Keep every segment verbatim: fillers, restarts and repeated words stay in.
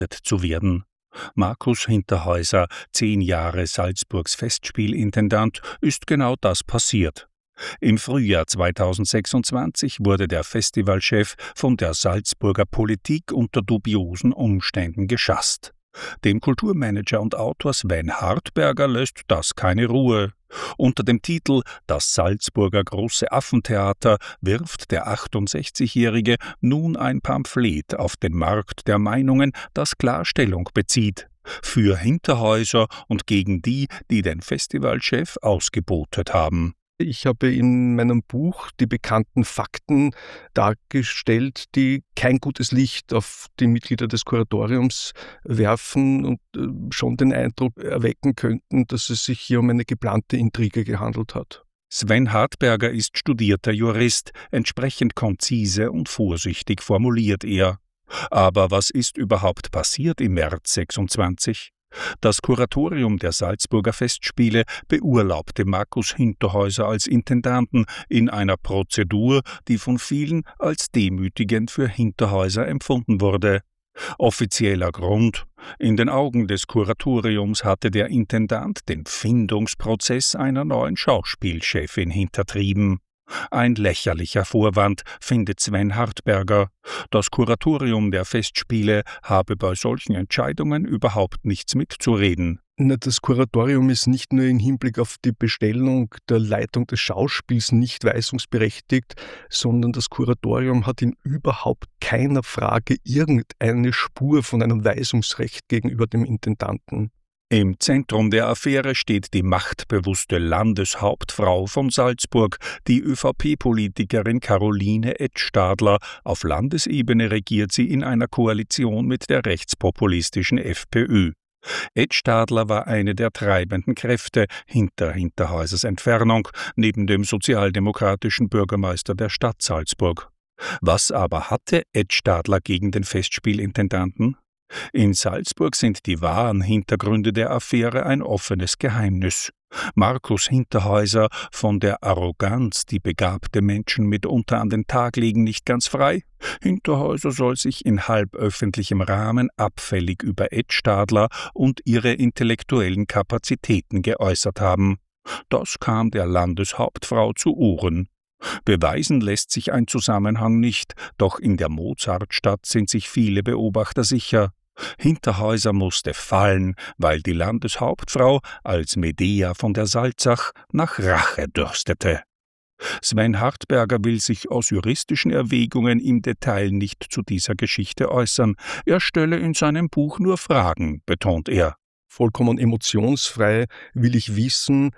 zu werden. Markus Hinterhäuser, zehn Jahre Salzburgs Festspielintendant, ist genau das passiert. Im Frühjahr zweitausendsechsundzwanzig wurde der Festivalchef von der Salzburger Politik unter dubiosen Umständen geschasst. Dem Kulturmanager und Autor Sven Hartberger lässt das keine Ruhe. Unter dem Titel »Das Salzburger große Affentheater« wirft der achtundsechzigjährige nun ein Pamphlet auf den Markt der Meinungen, das Klarstellung bezieht. Für Hinterhäuser und gegen die, die den Festivalchef ausgebotet haben. Ich habe in meinem Buch die bekannten Fakten dargestellt, die kein gutes Licht auf die Mitglieder des Kuratoriums werfen und schon den Eindruck erwecken könnten, dass es sich hier um eine geplante Intrige gehandelt hat. Sven Hartberger ist studierter Jurist, entsprechend konzise und vorsichtig formuliert er. Aber was ist überhaupt passiert im März sechsundzwanzig? Das Kuratorium der Salzburger Festspiele beurlaubte Markus Hinterhäuser als Intendanten in einer Prozedur, die von vielen als demütigend für Hinterhäuser empfunden wurde. Offizieller Grund: In den Augen des Kuratoriums hatte der Intendant den Findungsprozess einer neuen Schauspielchefin hintertrieben. Ein lächerlicher Vorwand, findet Sven Hartberger. Das Kuratorium der Festspiele habe bei solchen Entscheidungen überhaupt nichts mitzureden. Das Kuratorium ist nicht nur im Hinblick auf die Bestellung der Leitung des Schauspiels nicht weisungsberechtigt, sondern das Kuratorium hat in überhaupt keiner Frage irgendeine Spur von einem Weisungsrecht gegenüber dem Intendanten. Im Zentrum der Affäre steht die machtbewusste Landeshauptfrau von Salzburg, die ÖVP-Politikerin Caroline Edtstadler. Auf Landesebene regiert sie in einer Koalition mit der rechtspopulistischen FPÖ. Edtstadler war eine der treibenden Kräfte hinter Hinterhäusers Entfernung, neben dem sozialdemokratischen Bürgermeister der Stadt Salzburg. Was aber hatte Edtstadler gegen den Festspielintendanten? In Salzburg sind die wahren Hintergründe der Affäre ein offenes Geheimnis. Markus Hinterhäuser, von der Arroganz, die begabte Menschen mitunter an den Tag legen, nicht ganz frei. Hinterhäuser soll sich in halböffentlichem Rahmen abfällig über Edtstadler und ihre intellektuellen Kapazitäten geäußert haben. Das kam der Landeshauptfrau zu Ohren. Beweisen lässt sich ein Zusammenhang nicht, doch in der Mozartstadt sind sich viele Beobachter sicher. Hinterhäuser musste fallen, weil die Landeshauptfrau als Medea von der Salzach nach Rache dürstete. Sven Hartberger will sich aus juristischen Erwägungen im Detail nicht zu dieser Geschichte äußern. Er stelle in seinem Buch nur Fragen, betont er. Vollkommen emotionsfrei will ich wissen,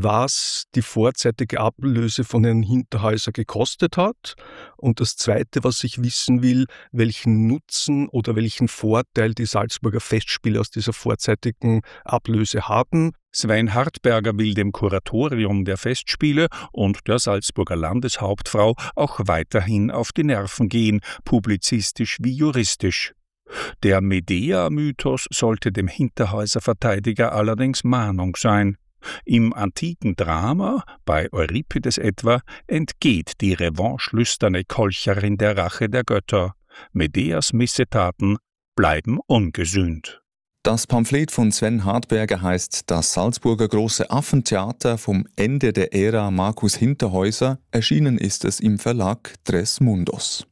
was die vorzeitige Ablöse von Herrn Hinterhäuser gekostet hat. Und das Zweite, was ich wissen will, welchen Nutzen oder welchen Vorteil die Salzburger Festspiele aus dieser vorzeitigen Ablöse haben. Sven Hartberger will dem Kuratorium der Festspiele und der Salzburger Landeshauptfrau auch weiterhin auf die Nerven gehen, publizistisch wie juristisch. Der Medea-Mythos sollte dem Hinterhäuser-Verteidiger allerdings Mahnung sein. Im antiken Drama, bei Euripides etwa, entgeht die revanchelüsterne Kolcherin der Rache der Götter. Medeas Missetaten bleiben ungesühnt. Das Pamphlet von Sven Hartberger heißt »Das Salzburger große Affentheater vom Ende der Ära Markus Hinterhäuser«. Erschienen ist es im Verlag Tres Mundos.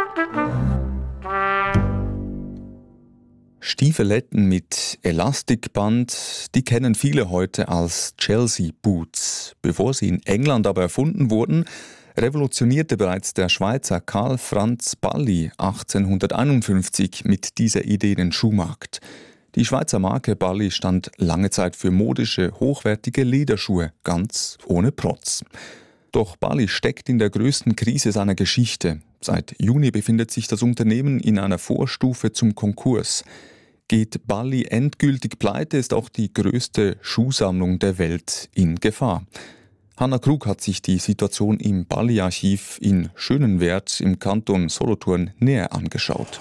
Stiefeletten mit Elastikband, die kennen viele heute als Chelsea Boots. Bevor sie in England aber erfunden wurden, revolutionierte bereits der Schweizer Karl Franz Balli achtzehnhunderteinundfünfzig mit dieser Idee den Schuhmarkt. Die Schweizer Marke Balli stand lange Zeit für modische, hochwertige Lederschuhe, ganz ohne Protz. Doch Balli steckt in der größten Krise seiner Geschichte. Seit Juni befindet sich das Unternehmen in einer Vorstufe zum Konkurs. Geht Balli endgültig pleite, ist auch die größte Schuhsammlung der Welt in Gefahr. Hanna Krug hat sich die Situation im Balli-Archiv in Schönenwerd im Kanton Solothurn näher angeschaut.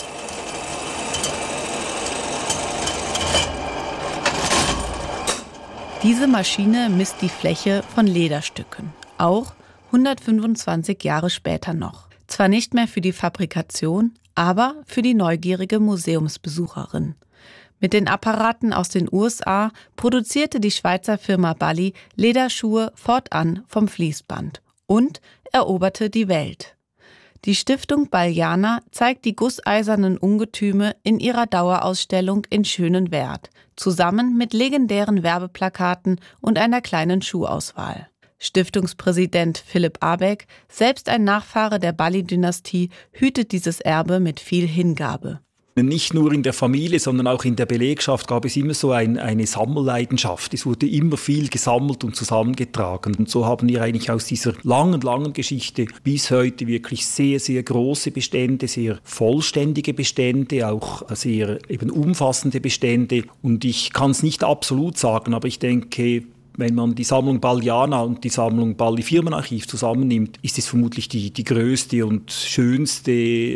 Diese Maschine misst die Fläche von Lederstücken, auch hundertfünfundzwanzig Jahre später noch. Zwar nicht mehr für die Fabrikation, aber für die neugierige Museumsbesucherin. Mit den Apparaten aus den U S A produzierte die Schweizer Firma Balli Lederschuhe fortan vom Fließband und eroberte die Welt. Die Stiftung Balliana zeigt die gusseisernen Ungetüme in ihrer Dauerausstellung in Schönenwerd, zusammen mit legendären Werbeplakaten und einer kleinen Schuhauswahl. Stiftungspräsident Philipp Abeck, selbst ein Nachfahre der Balli-Dynastie, hütet dieses Erbe mit viel Hingabe. Nicht nur in der Familie, sondern auch in der Belegschaft gab es immer so ein, eine Sammelleidenschaft. Es wurde immer viel gesammelt und zusammengetragen. Und so haben wir eigentlich aus dieser langen, langen Geschichte bis heute wirklich sehr, sehr große Bestände, sehr vollständige Bestände, auch sehr eben umfassende Bestände. Und ich kann es nicht absolut sagen, aber ich denke, wenn man die Sammlung Balliana und die Sammlung Balli Firmenarchiv zusammennimmt, ist es vermutlich die, die größte und schönste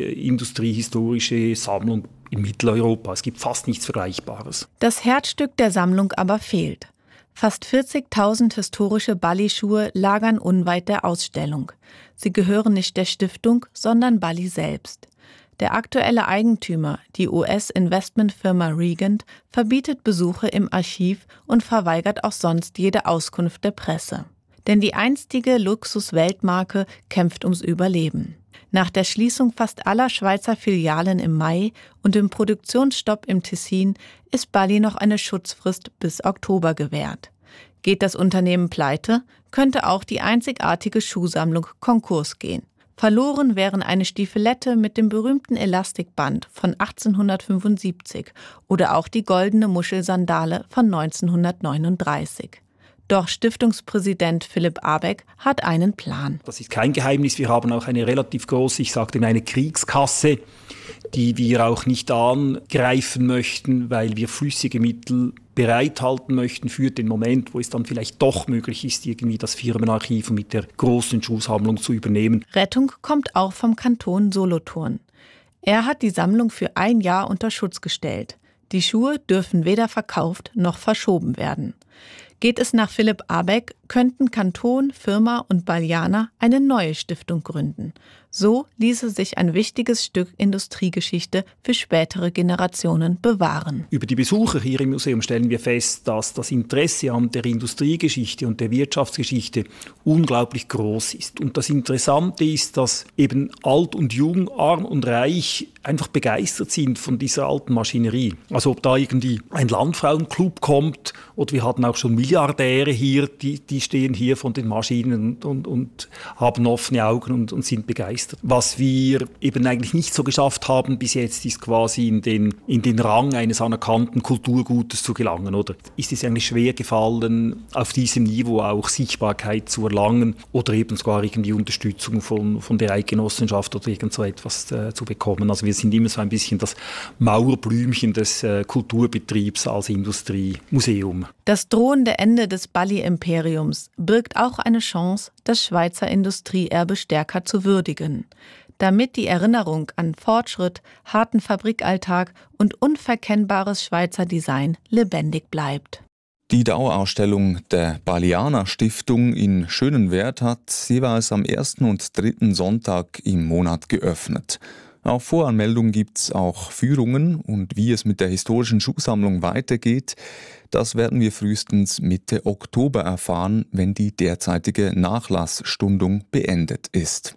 industriehistorische Sammlung in Mitteleuropa. Es gibt fast nichts Vergleichbares. Das Herzstück der Sammlung aber fehlt. Fast vierzigtausend historische Balli-Schuhe lagern unweit der Ausstellung. Sie gehören nicht der Stiftung, sondern Balli selbst. Der aktuelle Eigentümer, die U S-Investmentfirma Regent, verbietet Besuche im Archiv und verweigert auch sonst jede Auskunft der Presse. Denn die einstige Luxus-Weltmarke kämpft ums Überleben. Nach der Schließung fast aller Schweizer Filialen im Mai und dem Produktionsstopp im Tessin ist Balli noch eine Schutzfrist bis Oktober gewährt. Geht das Unternehmen pleite, könnte auch die einzigartige Schuhsammlung Konkurs gehen. Verloren wären eine Stiefelette mit dem berühmten Elastikband von achtzehnhundertfünfundsiebzig oder auch die goldene Muschelsandale von neunzehnhundertneununddreißig. Doch Stiftungspräsident Philipp Abeck hat einen Plan. Das ist kein Geheimnis. Wir haben auch eine relativ große, ich sagte, eine Kriegskasse, die wir auch nicht angreifen möchten, weil wir flüssige Mittel bereithalten möchten für den Moment, wo es dann vielleicht doch möglich ist, irgendwie das Firmenarchiv mit der großen Schuhsammlung zu übernehmen. Rettung kommt auch vom Kanton Solothurn. Er hat die Sammlung für ein Jahr unter Schutz gestellt. Die Schuhe dürfen weder verkauft noch verschoben werden. Geht es nach Philipp Abeck, könnten Kanton, Firma und Balliana eine neue Stiftung gründen. So ließe sich ein wichtiges Stück Industriegeschichte für spätere Generationen bewahren. Über die Besucher hier im Museum stellen wir fest, dass das Interesse an der Industriegeschichte und der Wirtschaftsgeschichte unglaublich groß ist. Und das Interessante ist, dass eben alt und jung, arm und reich einfach begeistert sind von dieser alten Maschinerie. Also ob da irgendwie ein Landfrauenclub kommt oder wir hatten auch schon Milliardäre hier, die, die stehen hier von den Maschinen und, und, und haben offene Augen und, und sind begeistert. Was wir eben eigentlich nicht so geschafft haben bis jetzt, ist quasi in den, in den Rang eines anerkannten Kulturgutes zu gelangen. Oder ist es eigentlich schwer gefallen, auf diesem Niveau auch Sichtbarkeit zu erlangen oder eben sogar irgendwie Unterstützung von, von der Eidgenossenschaft oder irgend so etwas äh, zu bekommen. Also wir sind immer so ein bisschen das Mauerblümchen des äh, Kulturbetriebs als Industriemuseum. Das drohende Ende des Balli-Imperiums birgt auch eine Chance, das Schweizer Industrieerbe stärker zu würdigen, damit die Erinnerung an Fortschritt, harten Fabrikalltag und unverkennbares Schweizer Design lebendig bleibt. Die Dauerausstellung der Balliana Stiftung in Schönenwerd hat jeweils am ersten und dritten Sonntag im Monat geöffnet. Auf Voranmeldung gibt es auch Führungen und wie es mit der historischen Schuhsammlung weitergeht, das werden wir frühestens Mitte Oktober erfahren, wenn die derzeitige Nachlassstundung beendet ist.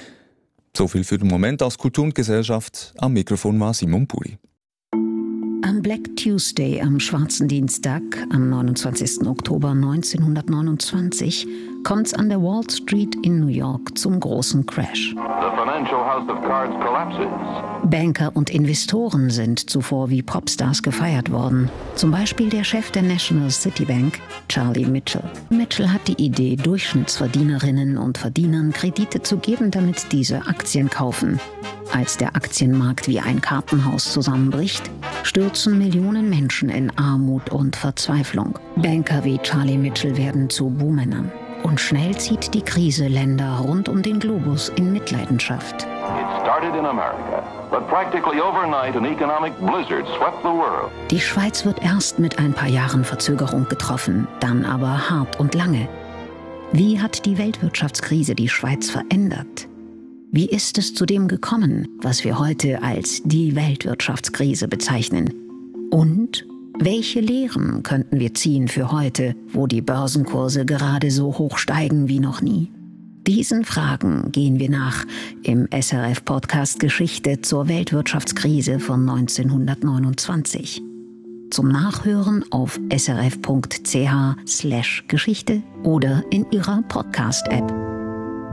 So viel für den Moment aus Kultur und Gesellschaft. Am Mikrofon war Simon Puri. Am Black Tuesday, am Schwarzen Dienstag, am neunundzwanzigsten Oktober neunzehnhundertneunundzwanzig, kommt es an der Wall Street in New York zum großen Crash. Banker und Investoren sind zuvor wie Popstars gefeiert worden. Zum Beispiel der Chef der National City Bank, Charlie Mitchell. Mitchell hat die Idee, Durchschnittsverdienerinnen und Verdienern Kredite zu geben, damit diese Aktien kaufen. Als der Aktienmarkt wie ein Kartenhaus zusammenbricht, stürzen Millionen Menschen in Armut und Verzweiflung. Banker wie Charlie Mitchell werden zu Buhmännern. Und schnell zieht die Krise Länder rund um den Globus in Mitleidenschaft. Die Schweiz wird erst mit ein paar Jahren Verzögerung getroffen, dann aber hart und lange. Wie hat die Weltwirtschaftskrise die Schweiz verändert? Wie ist es zu dem gekommen, was wir heute als die Weltwirtschaftskrise bezeichnen? Und welche Lehren könnten wir ziehen für heute, wo die Börsenkurse gerade so hoch steigen wie noch nie? Diesen Fragen gehen wir nach im S R F-Podcast Geschichte zur Weltwirtschaftskrise von neunzehnhundertneunundzwanzig. Zum Nachhören auf srf punkt ch slash Geschichte oder in Ihrer Podcast-App.